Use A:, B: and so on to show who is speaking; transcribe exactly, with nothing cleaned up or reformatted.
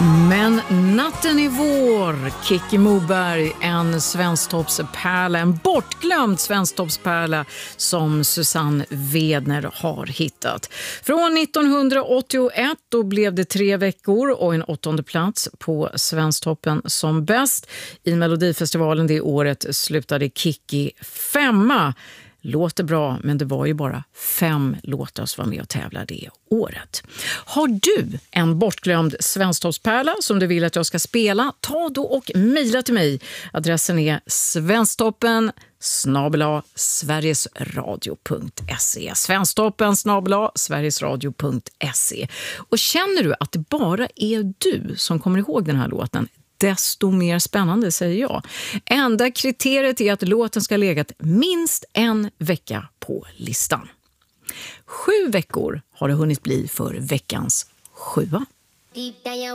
A: Men natten är vår, Kikki Moberg, en svensktoppspärla, en bortglömd svensktoppspärla som Susanne Wedner har hittat. Från nittonhundraåttioett då blev det tre veckor och en åttonde plats på Svensktoppen som bäst. I Melodifestivalen det året slutade Kikki femma. Låter bra, men det var ju bara fem låtar som var med och tävlade det året. Har du en bortglömd svensktoppspärla som du vill att jag ska spela? Ta då och mejla till mig. Adressen är svensktoppen snabel-a sverigesradio punkt se. Svensktoppen snabel-a sverigesradio punkt se. Och känner du att det bara är du som kommer ihåg den här låten, desto mer spännande, säger jag. Enda kriteriet är att låten ska ha legat minst en vecka på listan. Sju veckor har det hunnit bli för veckans sjua.